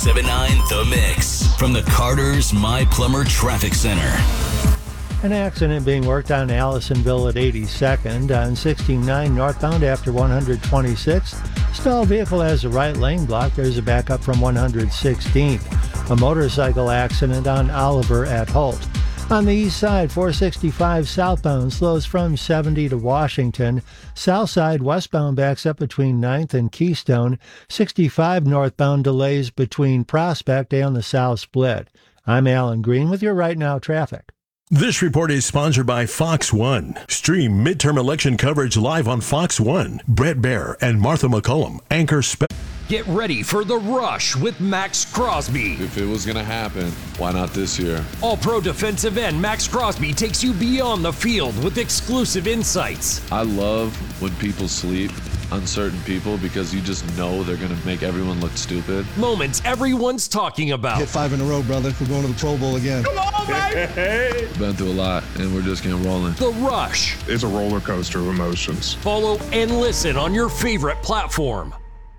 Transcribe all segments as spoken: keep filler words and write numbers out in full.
ninety-seven point nine The Mix from the Carter's My Plumber Traffic Center. An accident being worked on Allisonville at eighty-second on sixty-nine northbound after one hundred twenty-sixth. Stalled vehicle has a right lane block. There's a backup from one hundred sixteenth. A motorcycle accident on Oliver at Holt. On the east side, four sixty-five southbound slows from seventy to Washington. South side westbound backs up between ninth and Keystone. sixty-five northbound delays between Prospect and the South Split. I'm Alan Green with your Right Now traffic. This report is sponsored by Fox One. Stream midterm election coverage live on Fox One. Brett Baer and Martha McCullum anchor. Spe- Get ready for The Rush with Max Crosby. If it was going to happen, why not this year? All-pro defensive end Max Crosby takes you beyond the field with exclusive insights. I love when people sleep on certain people because you just know they're going to make everyone look stupid. Moments everyone's talking about. Hit five in a row, brother. We're going to the Pro Bowl again. Come on, baby! Been through a lot, and we're just getting rolling. The Rush. It's a roller coaster of emotions. Follow and listen on your favorite platform.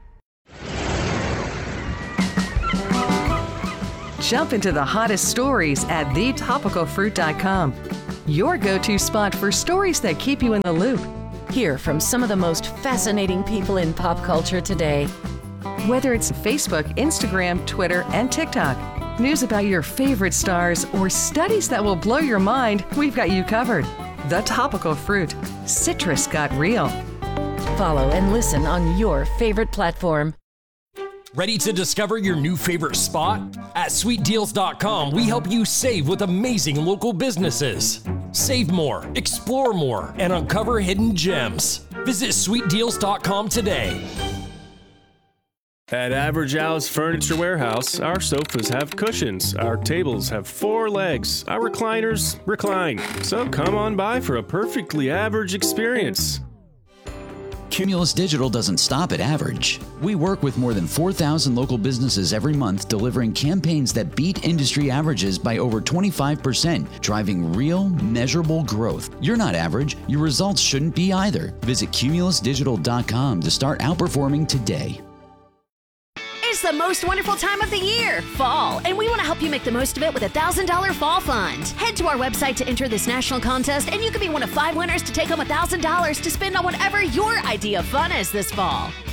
Jump into the hottest stories at the topical fruit dot com. Your go-to spot for stories that keep you in the loop. Hear from some of the most fascinating people in pop culture today. Whether it's Facebook, Instagram, Twitter, and TikTok, news about your favorite stars, or studies that will blow your mind, we've got you covered. The Topical Fruit. Citrus got real. Follow and listen on your favorite platform. Ready to discover your new favorite spot? At sweet deals dot com, we help you save with amazing local businesses. Save more, explore more, and uncover hidden gems. Visit sweet deals dot com today. At Average Al's Furniture Warehouse, our sofas have cushions, our tables have four legs, our recliners recline. So come on by for a perfectly average experience. Cumulus Digital doesn't stop at average. We work with more than four thousand local businesses every month, delivering campaigns that beat industry averages by over twenty-five percent, driving real, measurable growth. You're not average. Your results shouldn't be either. Visit cumulus digital dot com to start outperforming today. It's the most wonderful time of the year, fall, and we want to help you make the most of it with a one thousand dollars Fall Fund. Head to our website to enter this national contest, and you could be one of five winners to take home one thousand dollars to spend on whatever your idea of fun is this fall.